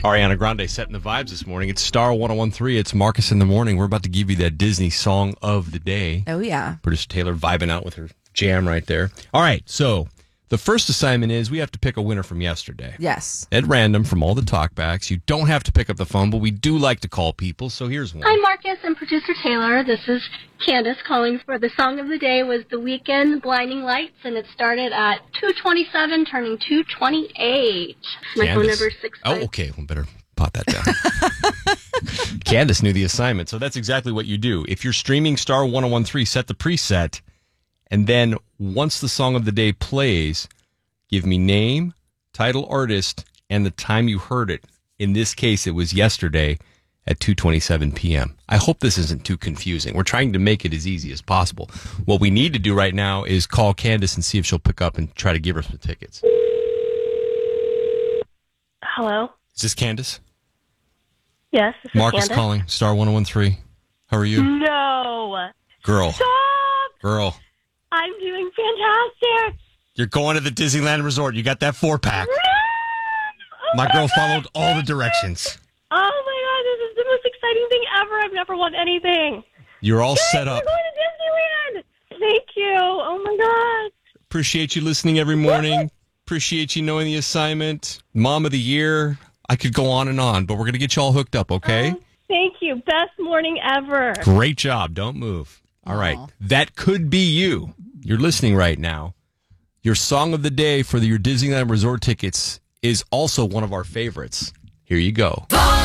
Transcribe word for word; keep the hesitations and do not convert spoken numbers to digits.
Ariana Grande setting the vibes this morning. It's Star one oh one three. It's Marcus in the morning. We're about to give you that Disney song of the day. Oh, yeah. Producer Taylor vibing out with her jam right there. All right, so the first assignment is we have to pick a winner from yesterday. Yes. At random from all the talkbacks. You don't have to pick up the phone, but we do like to call people, so here's one. Hi, Marcus and producer Taylor. This is Candace calling for the song of the day was The Weeknd, Blinding Lights, and it started at two twenty-seven, turning two twenty-eight. My phone Candace. number is six. Oh, okay. Well, better pot that down. Candace knew the assignment, so that's exactly what you do. If you're streaming Star one oh one three, set the preset, and then once the song of the day plays, give me name, title, artist, and the time you heard it. In this case, it was yesterday at two twenty-seven p.m. I hope this isn't too confusing. We're trying to make it as easy as possible. What we need to do right now is call Candace and see if she'll pick up and try to give her some tickets. Hello? Is this Candace? Yes, this is Marcus Candace. calling, Star one oh one three. How are you? No. Girl. Stop! Girl. I'm doing fantastic. You're going to the Disneyland Resort. You got that four-pack. Oh My my girl God. followed all the directions. Oh my God, this is the most exciting thing ever. I've never won anything. You're all Yes, set we're up. going to Disneyland. Thank you. Oh my God. Appreciate you listening every morning. Appreciate you knowing the assignment. Mom of the year. I could go on and on, but we're going to get you all hooked up, okay? Oh, thank you. Best morning ever. Great job. Don't move. All right. Aw. That could be you. You're listening right now. Your song of the day for the, your Disneyland Resort tickets is also one of our favorites. Here you go.